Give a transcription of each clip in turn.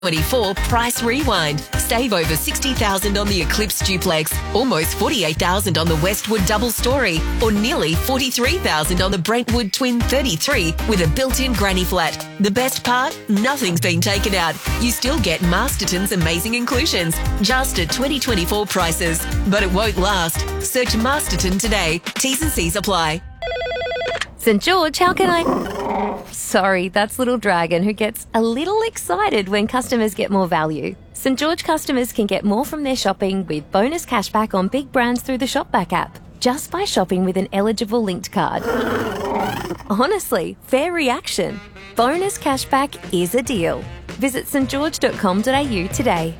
24 Price Rewind. Save over $60,000 on the Eclipse Duplex, almost $48,000 on the Westwood Double Story, or nearly $43,000 on the Brentwood Twin 33 with a built-in granny flat. The best part? Nothing's been taken out. You still get Masterton's amazing inclusions, just at 2024 prices. But it won't last. Search Masterton today. T's and C's apply. St. George, how can I... Sorry, that's Little Dragon, who gets a little excited when customers get more value. St. George customers can get more from their shopping with bonus cashback on big brands through the Shopback app, just by shopping with an eligible linked card. Honestly, fair reaction. Bonus cashback is a deal. Visit stgeorge.com.au today.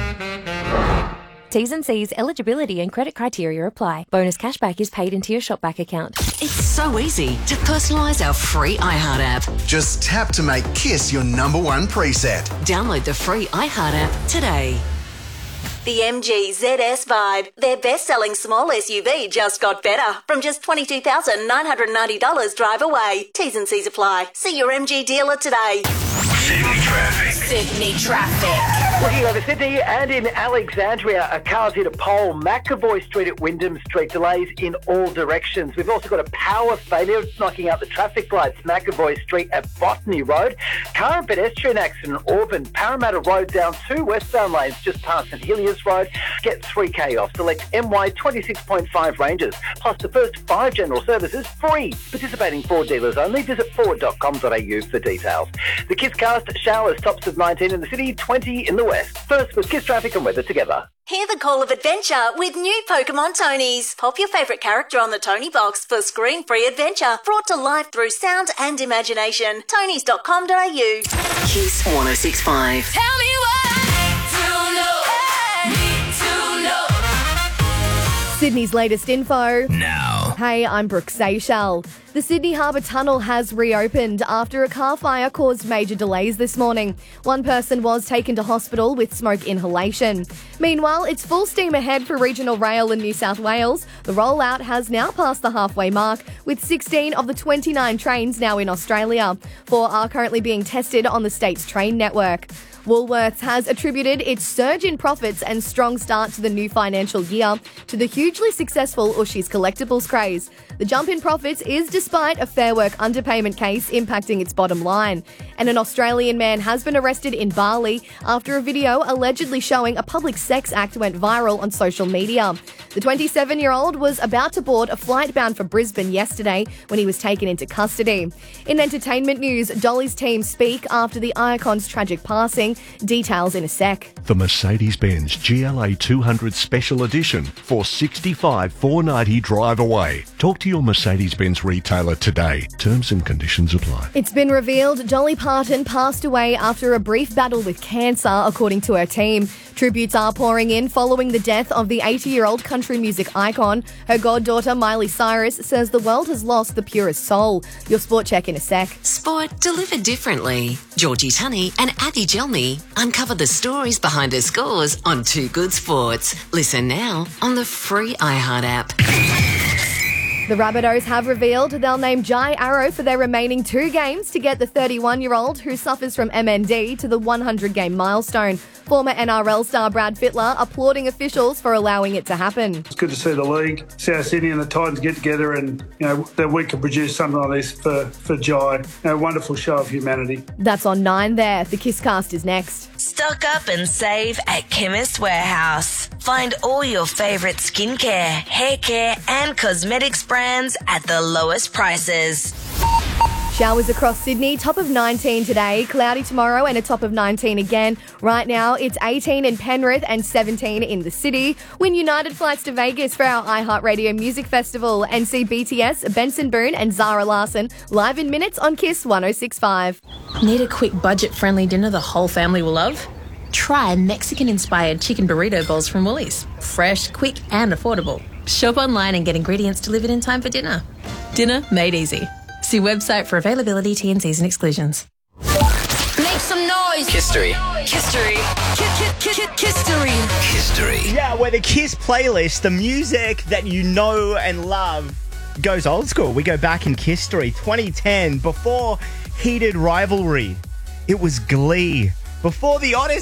T's and C's, eligibility and credit criteria apply. Bonus cashback is paid into your Shopback account. It's so easy to personalise our free iHeart app. Just tap to make Kiss your number one preset. Download the free iHeart app today. The MG ZS Vibe. Their best-selling small SUV just got better. From just $22,990 drive away. T's and C's apply. See your MG dealer today. Sydney traffic. Sydney traffic. Looking over Sydney and in Alexandria, a car's hit a pole. McAvoy Street at Wyndham Street, delays in all directions. We've also got a power failure. It's knocking out the traffic lights. McAvoy Street at Botany Road. Car and pedestrian accident in Auburn. Parramatta Road down 2 westbound lanes just past St Heliers Road. Get 3K off. Select MY 26.5 ranges. Plus the first 5 general services free. Participating Ford dealers only. Visit ford.com.au for details. The Kisscast showers, tops of 19 in the city, 20 in the west. First with Kiss traffic and weather together. Hear the call of adventure with new Pokemon Tonys. Pop your favourite character on the Tony box for screen-free adventure. Brought to life through sound and imagination. Tonys.com.au. Kiss 106.5. Tell me what I need to know. Sydney's latest info. Now. Hey, I'm Brooke Seychelles. The Sydney Harbour Tunnel has reopened after a car fire caused major delays this morning. One person was taken to hospital with smoke inhalation. Meanwhile, it's full steam ahead for regional rail in New South Wales. The rollout has now passed the halfway mark, with 16 of the 29 trains now in Australia. 4 are currently being tested on the state's train network. Woolworths has attributed its surge in profits and strong start to the new financial year to the hugely successful Ushi's collectibles craze. The jump in profits is despite a Fair Work underpayment case impacting its bottom line. And an Australian man has been arrested in Bali after a video allegedly showing a public sex act went viral on social media. The 27-year-old was about to board a flight bound for Brisbane yesterday when he was taken into custody. In entertainment news, Dolly's team speak after the icon's tragic passing. Details in a sec. The Mercedes-Benz GLA 200 Special Edition for $65,490 drive away. Talk to your Mercedes-Benz retailer today. Terms and conditions apply. It's been revealed Dolly Parton passed away after a brief battle with cancer, according to her team. Tributes are pouring in following the death of the 80-year-old country music icon. Her goddaughter, Miley Cyrus, says the world has lost the purest soul. Your sport check in a sec. Sport delivered differently. Georgie Tunney and Abby Gelmy uncover the stories behind her scores on Too Good Sports. Listen now on the free iHeart app. The Rabbitohs have revealed they'll name Jai Arrow for their remaining 2 games to get the 31-year-old who suffers from MND to the 100-game milestone. Former NRL star Brad Fittler applauding officials for allowing it to happen. It's good to see the league, South Sydney and the Titans get together and, that we can produce something like this for Jai. A wonderful show of humanity. That's on 9 there. The Kisscast is next. Stock up and save at Chemist Warehouse. Find all your favourite skincare, hair care and cosmetics brands at the lowest prices. Showers across Sydney, top of 19 today, cloudy tomorrow and a top of 19 again. Right now, it's 18 in Penrith and 17 in the city. Win United flights to Vegas for our iHeartRadio Music Festival and see BTS, Benson Boone and Zara Larsson live in minutes on Kiss 106.5. Need a quick budget-friendly dinner the whole family will love? Try Mexican-inspired chicken burrito bowls from Woolies. Fresh, quick and affordable. Shop online and get ingredients delivered in time for dinner. Dinner made easy. See website for availability, T&Cs and exclusions. Make some noise. History. History. History. History. Yeah, where the Kiss playlist, the music that you know and love, goes old school. We go back in history. 2010, before heated rivalry, it was Glee before the Odyssey.